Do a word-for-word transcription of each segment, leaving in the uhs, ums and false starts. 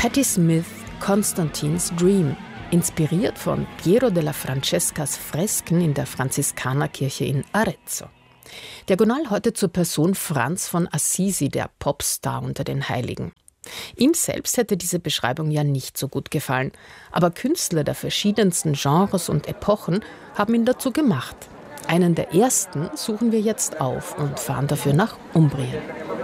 Patti Smith, Constantine's Dream, inspiriert von Piero della Francescas Fresken in der Franziskanerkirche in Arezzo. Diagonal heute zur Person Franz von Assisi, der Popstar unter den Heiligen. Ihm selbst hätte diese Beschreibung ja nicht so gut gefallen, aber Künstler der verschiedensten Genres und Epochen haben ihn dazu gemacht. Einen der ersten suchen wir jetzt auf und fahren dafür nach Umbrien.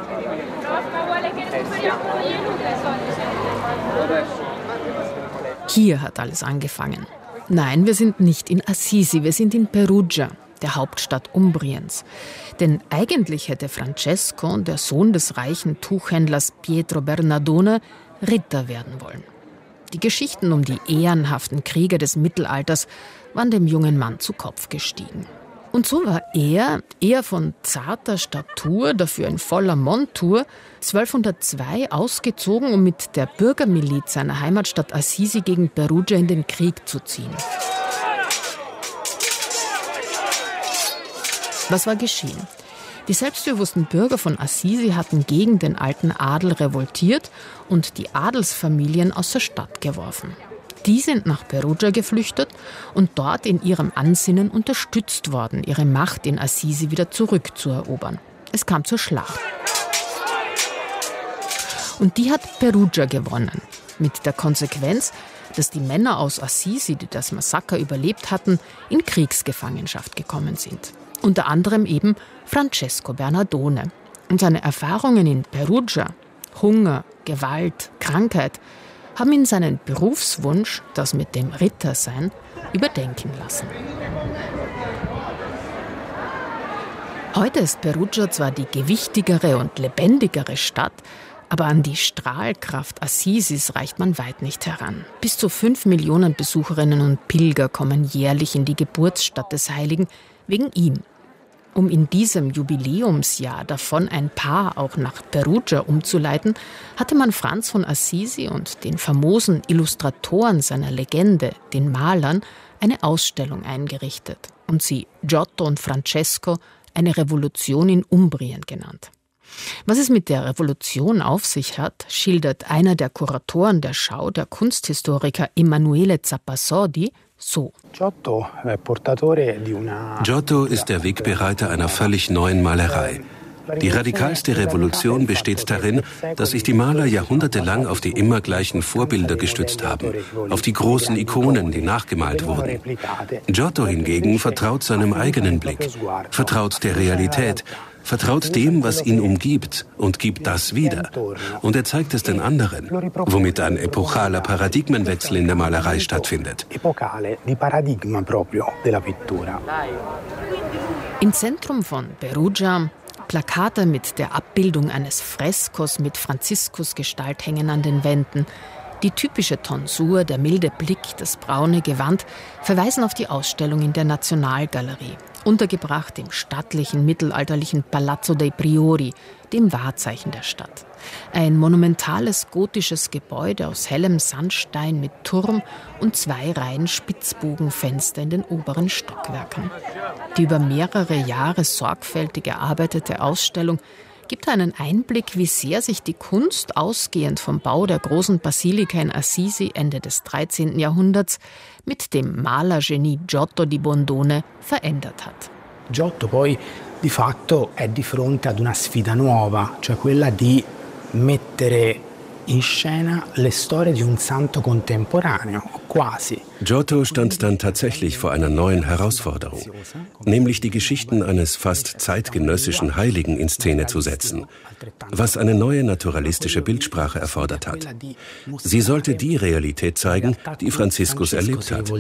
Hier hat alles angefangen. Nein, wir sind nicht in Assisi, wir sind in Perugia, der Hauptstadt Umbriens. Denn eigentlich hätte Francesco, der Sohn des reichen Tuchhändlers Pietro Bernardone, Ritter werden wollen. Die Geschichten um die ehrenhaften Krieger des Mittelalters waren dem jungen Mann zu Kopf gestiegen. Und so war er, eher von zarter Statur, dafür in voller Montur, zwölfhundertzwei ausgezogen, um mit der Bürgermiliz seiner Heimatstadt Assisi gegen Perugia in den Krieg zu ziehen. Was war geschehen? Die selbstbewussten Bürger von Assisi hatten gegen den alten Adel revoltiert und die Adelsfamilien aus der Stadt geworfen. Die sind nach Perugia geflüchtet und dort in ihrem Ansinnen unterstützt worden, ihre Macht in Assisi wieder zurückzuerobern. Es kam zur Schlacht. Und die hat Perugia gewonnen. Mit der Konsequenz, dass die Männer aus Assisi, die das Massaker überlebt hatten, in Kriegsgefangenschaft gekommen sind. Unter anderem eben Francesco Bernardone. Und seine Erfahrungen in Perugia, Hunger, Gewalt, Krankheit, haben ihn seinen Berufswunsch, das mit dem Rittersein, überdenken lassen. Heute ist Perugia zwar die gewichtigere und lebendigere Stadt, aber an die Strahlkraft Assisis reicht man weit nicht heran. Bis zu fünf Millionen Besucherinnen und Pilger kommen jährlich in die Geburtsstadt des Heiligen wegen ihm. Um in diesem Jubiläumsjahr davon ein paar auch nach Perugia umzuleiten, hatte man Franz von Assisi und den famosen Illustratoren seiner Legende, den Malern, eine Ausstellung eingerichtet und sie Giotto und Francesco, eine Revolution in Umbrien genannt. Was es mit der Revolution auf sich hat, schildert einer der Kuratoren der Schau, der Kunsthistoriker Emanuele Zappasordi, so. Giotto ist der Wegbereiter einer völlig neuen Malerei. Die radikalste Revolution besteht darin, dass sich die Maler jahrhundertelang auf die immer gleichen Vorbilder gestützt haben, auf die großen Ikonen, die nachgemalt wurden. Giotto hingegen vertraut seinem eigenen Blick, vertraut der Realität, vertraut dem, was ihn umgibt und gibt das wieder. Und er zeigt es den anderen, womit ein epochaler Paradigmenwechsel in der Malerei stattfindet. Im Zentrum von Perugia Plakate mit der Abbildung eines Freskos mit Franziskusgestalt hängen an den Wänden. Die typische Tonsur, der milde Blick, das braune Gewand verweisen auf die Ausstellung in der Nationalgalerie, untergebracht im stattlichen mittelalterlichen Palazzo dei Priori, dem Wahrzeichen der Stadt. Ein monumentales gotisches Gebäude aus hellem Sandstein mit Turm und zwei Reihen Spitzbogenfenster in den oberen Stockwerken. Die über mehrere Jahre sorgfältig erarbeitete Ausstellung gibt einen Einblick, wie sehr sich die Kunst, ausgehend vom Bau der großen Basilika in Assisi Ende des dreizehnten Jahrhunderts, mit dem Malergenie Giotto di Bondone verändert hat. Giotto poi di fatto è di fronte ad una sfida nuova, cioè quella di mettere in scena le storie di un santo contemporaneo, quasi. Giotto stand dann tatsächlich vor einer neuen Herausforderung, nämlich die Geschichten eines fast zeitgenössischen Heiligen in Szene zu setzen, was eine neue naturalistische Bildsprache erfordert hat. Sie sollte die Realität zeigen, die Franziskus erlebt hat.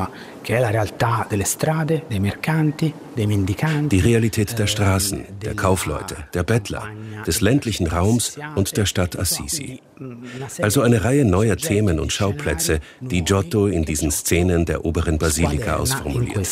Die Realität der Straßen, der Kaufleute, der Bettler, des ländlichen Raums und der Stadt Assisi. Also eine Reihe neuer Themen und Schauplätze, die Giotto in diesen Szenen der oberen Basilika ausformuliert.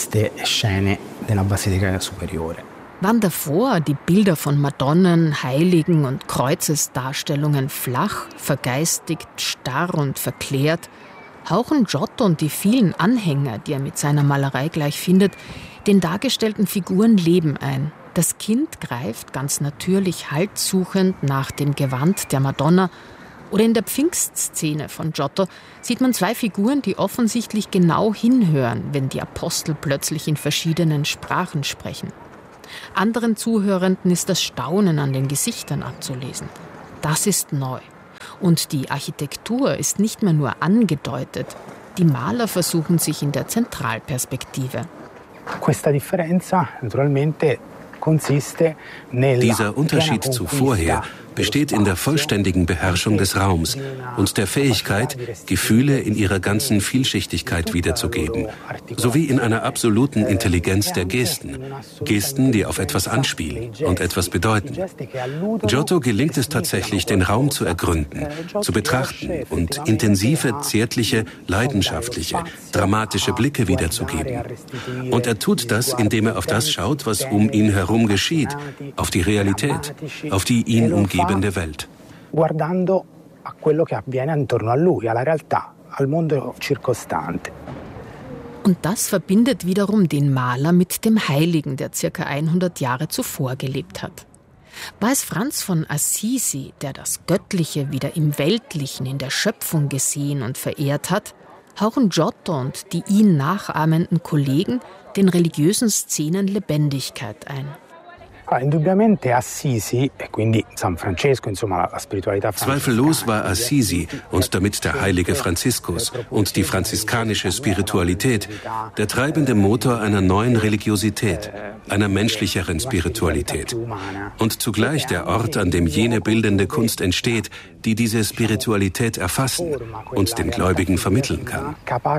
Waren davor die Bilder von Madonnen, Heiligen und Kreuzesdarstellungen flach, vergeistigt, starr und verklärt, hauchen Giotto und die vielen Anhänger, die er mit seiner Malerei gleich findet, den dargestellten Figuren Leben ein. Das Kind greift ganz natürlich haltsuchend nach dem Gewand der Madonna Oder in der Pfingstszene von Giotto sieht man zwei Figuren, die offensichtlich genau hinhören, wenn die Apostel plötzlich in verschiedenen Sprachen sprechen. Anderen Zuhörenden ist das Staunen an den Gesichtern abzulesen. Das ist neu. Und die Architektur ist nicht mehr nur angedeutet. Die Maler versuchen sich in der Zentralperspektive. Questa differenza naturalmente consiste nella Dieser Unterschied zu vorher besteht in der vollständigen Beherrschung des Raums und der Fähigkeit, Gefühle in ihrer ganzen Vielschichtigkeit wiederzugeben, sowie in einer absoluten Intelligenz der Gesten. Gesten, die auf etwas anspielen und etwas bedeuten. Giotto gelingt es tatsächlich, den Raum zu ergründen, zu betrachten und intensive, zärtliche, leidenschaftliche, dramatische Blicke wiederzugeben. Und er tut das, indem er auf das schaut, was um ihn herum geschieht, auf die Realität, auf die ihn umgebende Welt. Guardando a quello che avviene intorno a lui, alla realtà, al mondo circostante. Und das verbindet wiederum den Maler mit dem Heiligen, der ca. hundert Jahre zuvor gelebt hat. War es Franz von Assisi, der das Göttliche wieder im Weltlichen, in der Schöpfung gesehen und verehrt hat, hauchen Giotto und die ihn nachahmenden Kollegen den religiösen Szenen Lebendigkeit ein. Zweifellos war Assisi und damit der heilige Franziskus und die franziskanische Spiritualität der treibende Motor einer neuen Religiosität, einer menschlicheren Spiritualität und zugleich der Ort, an dem jene bildende Kunst entsteht, die diese Spiritualität erfassen und den Gläubigen vermitteln kann.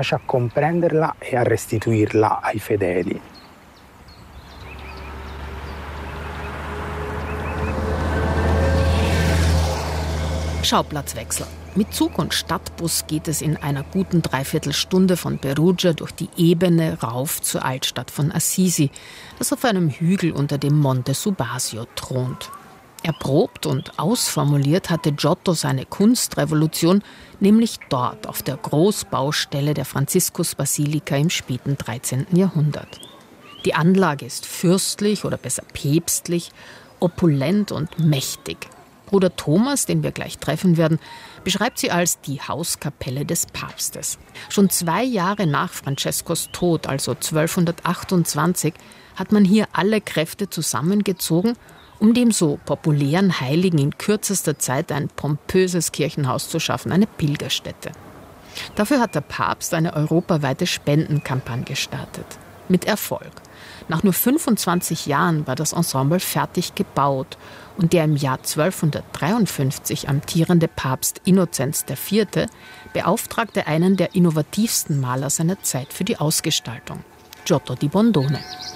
Schauplatzwechsel. Mit Zug und Stadtbus geht es in einer guten Dreiviertelstunde von Perugia durch die Ebene rauf zur Altstadt von Assisi, das auf einem Hügel unter dem Monte Subasio thront. Erprobt und ausformuliert hatte Giotto seine Kunstrevolution nämlich dort auf der Großbaustelle der Franziskusbasilika im späten dreizehnten Jahrhundert. Die Anlage ist fürstlich oder besser päpstlich, opulent und mächtig. Bruder Thomas, den wir gleich treffen werden, beschreibt sie als die Hauskapelle des Papstes. Schon zwei Jahre nach Francescos Tod, also zwölfhundertachtundzwanzig, hat man hier alle Kräfte zusammengezogen, um dem so populären Heiligen in kürzester Zeit ein pompöses Kirchenhaus zu schaffen, eine Pilgerstätte. Dafür hat der Papst eine europaweite Spendenkampagne gestartet. Mit Erfolg. Nach nur fünfundzwanzig Jahren war das Ensemble fertig gebaut und der im Jahr zwölfhundertdreiundfünfzig amtierende Papst Innozenz der Vierte beauftragte einen der innovativsten Maler seiner Zeit für die Ausgestaltung, Giotto di Bondone.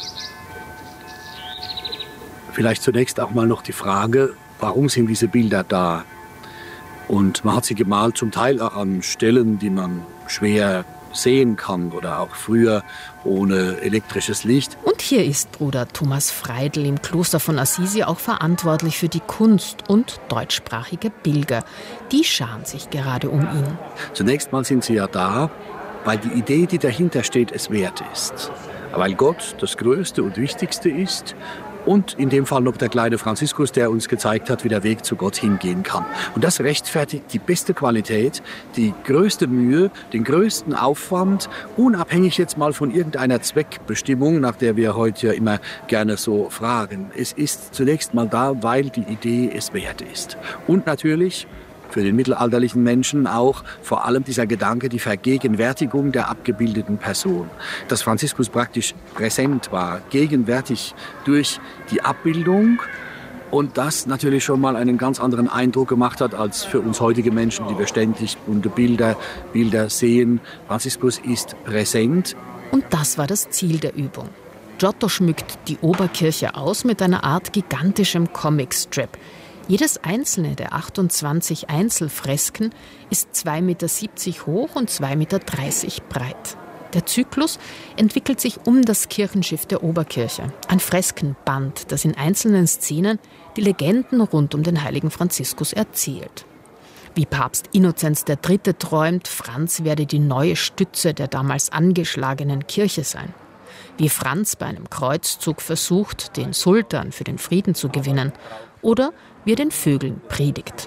Vielleicht zunächst auch mal noch die Frage, warum sind diese Bilder da? Und man hat sie gemalt zum Teil auch an Stellen, die man schwer sehen kann oder auch früher ohne elektrisches Licht. Und hier ist Bruder Thomas Freidl im Kloster von Assisi auch verantwortlich für die Kunst und deutschsprachige Pilger. Die scharen sich gerade um ihn. Zunächst mal sind sie ja da, weil die Idee, die dahinter steht, es wert ist. Weil Gott das Größte und Wichtigste ist und in dem Fall noch der kleine Franziskus, der uns gezeigt hat, wie der Weg zu Gott hingehen kann. Und das rechtfertigt die beste Qualität, die größte Mühe, den größten Aufwand, unabhängig jetzt mal von irgendeiner Zweckbestimmung, nach der wir heute ja immer gerne so fragen. Es ist zunächst mal da, weil die Idee es wert ist. Und natürlich für den mittelalterlichen Menschen auch vor allem dieser Gedanke, die Vergegenwärtigung der abgebildeten Person. Dass Franziskus praktisch präsent war, gegenwärtig durch die Abbildung und das natürlich schon mal einen ganz anderen Eindruck gemacht hat als für uns heutige Menschen, die wir ständig bunte Bilder, Bilder sehen. Franziskus ist präsent. Und das war das Ziel der Übung. Giotto schmückt die Oberkirche aus mit einer Art gigantischem Comicstrip. Jedes einzelne der achtundzwanzig Einzelfresken ist zwei Meter siebzig hoch und zwei Meter dreißig breit. Der Zyklus entwickelt sich um das Kirchenschiff der Oberkirche. Ein Freskenband, das in einzelnen Szenen die Legenden rund um den heiligen Franziskus erzählt. Wie Papst Innozenz der Dritte träumt, Franz werde die neue Stütze der damals angeschlagenen Kirche sein. Wie Franz bei einem Kreuzzug versucht, den Sultan für den Frieden zu gewinnen. Oder wie er den Vögeln predigt.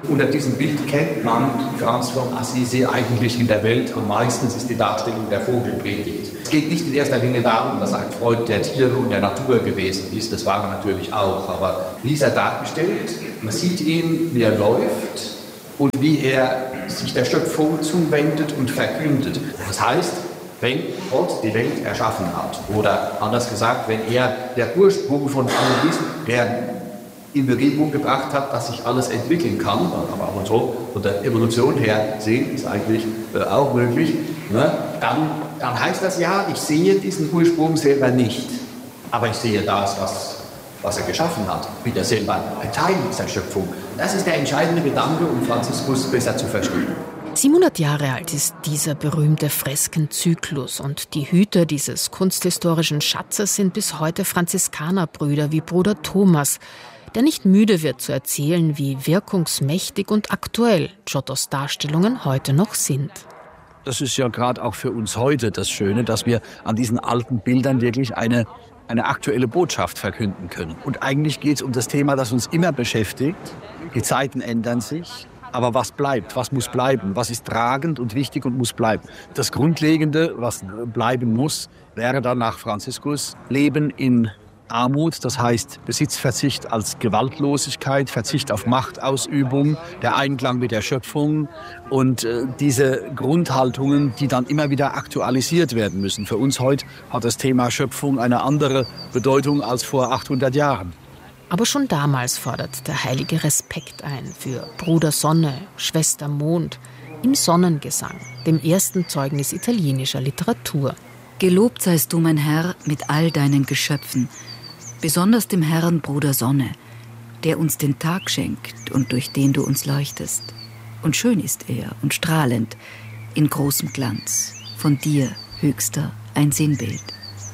Unter diesem Bild kennt man Franz von Assisi eigentlich in der Welt. Am meisten ist die Darstellung der Vogelpredigt. Es geht nicht in erster Linie darum, dass er ein Freund der Tiere und der Natur gewesen ist. Das war er natürlich auch. Aber wie ist er dargestellt? Man sieht ihn, wie er läuft und wie er sich der Schöpfung zuwendet und verkündet. Das heißt, wenn Gott die Welt erschaffen hat, oder anders gesagt, wenn er der Ursprung von allem ist, der in Bewegung gebracht hat, dass sich alles entwickeln kann, aber auch so von der Evolution her sehen, ist eigentlich äh, auch möglich, ne? dann, dann heißt das ja, ich sehe diesen Ursprung selber nicht, aber ich sehe das, was, was er geschaffen hat, wie er selber ein Teil dieser Schöpfung. Das ist der entscheidende Gedanke, um Franziskus besser zu verstehen. siebenhundert Jahre alt ist dieser berühmte Freskenzyklus und die Hüter dieses kunsthistorischen Schatzes sind bis heute Franziskanerbrüder wie Bruder Thomas, der nicht müde wird zu erzählen, wie wirkungsmächtig und aktuell Giottos Darstellungen heute noch sind. Das ist ja gerade auch für uns heute das Schöne, dass wir an diesen alten Bildern wirklich eine, eine aktuelle Botschaft verkünden können. Und eigentlich geht es um das Thema, das uns immer beschäftigt. Die Zeiten ändern sich, aber was bleibt, was muss bleiben, was ist tragend und wichtig und muss bleiben. Das Grundlegende, was bleiben muss, wäre dann nach Franziskus Leben in Armut, das heißt Besitzverzicht als Gewaltlosigkeit, Verzicht auf Machtausübung, der Einklang mit der Schöpfung und äh, diese Grundhaltungen, die dann immer wieder aktualisiert werden müssen. Für uns heute hat das Thema Schöpfung eine andere Bedeutung als vor achthundert Jahren. Aber schon damals fordert der Heilige Respekt ein für Bruder Sonne, Schwester Mond, im Sonnengesang, dem ersten Zeugnis italienischer Literatur. Gelobt seist du, mein Herr, mit all deinen Geschöpfen, besonders dem Herrn Bruder Sonne, der uns den Tag schenkt und durch den du uns leuchtest. Und schön ist er und strahlend, in großem Glanz, von dir, Höchster, ein Sinnbild.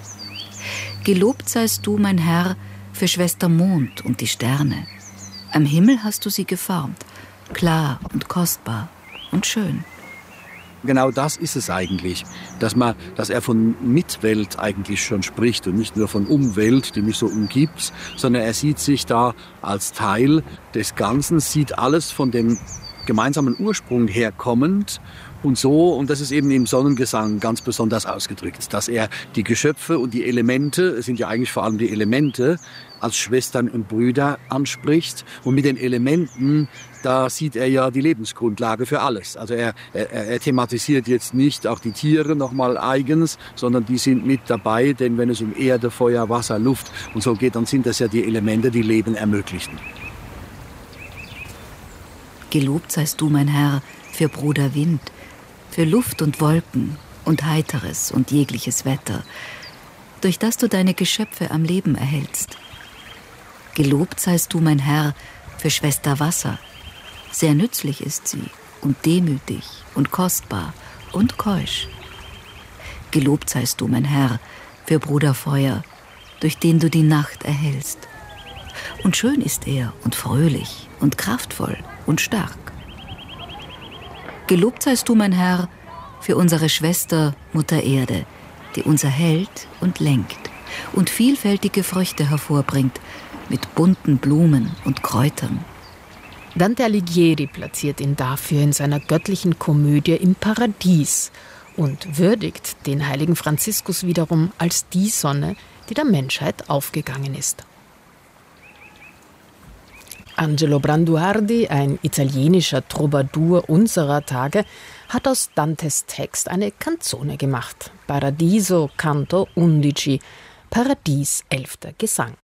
Gelobt seist du, mein Herr, für Schwester Mond und die Sterne. Am Himmel hast du sie geformt, klar und kostbar und schön. Genau das ist es eigentlich, dass, man, dass er von Mitwelt eigentlich schon spricht und nicht nur von Umwelt, die mich so umgibt, sondern er sieht sich da als Teil des Ganzen, sieht alles von dem gemeinsamen Ursprung herkommend und so, und das ist eben im Sonnengesang ganz besonders ausgedrückt, dass er die Geschöpfe und die Elemente, es sind ja eigentlich vor allem die Elemente, als Schwestern und Brüder anspricht. Und mit den Elementen, da sieht er ja die Lebensgrundlage für alles. Also er, er, er thematisiert jetzt nicht auch die Tiere nochmal eigens, sondern die sind mit dabei, denn wenn es um Erde, Feuer, Wasser, Luft und so geht, dann sind das ja die Elemente, die Leben ermöglichen. Gelobt seist du, mein Herr, für Bruder Wind, für Luft und Wolken und heiteres und jegliches Wetter, durch das du deine Geschöpfe am Leben erhältst. Gelobt seist du, mein Herr, für Schwester Wasser. Sehr nützlich ist sie und demütig und kostbar und keusch. Gelobt seist du, mein Herr, für Bruder Feuer, durch den du die Nacht erhellst. Und schön ist er und fröhlich und kraftvoll und stark. Gelobt seist du, mein Herr, für unsere Schwester Mutter Erde, die uns erhält und lenkt und vielfältige Früchte hervorbringt, mit bunten Blumen und Kräutern. Dante Alighieri platziert ihn dafür in seiner göttlichen Komödie im Paradies und würdigt den heiligen Franziskus wiederum als die Sonne, die der Menschheit aufgegangen ist. Angelo Branduardi, ein italienischer Troubadour unserer Tage, hat aus Dantes Text eine Canzone gemacht. Paradiso Canto undici, Paradies elfter Gesang.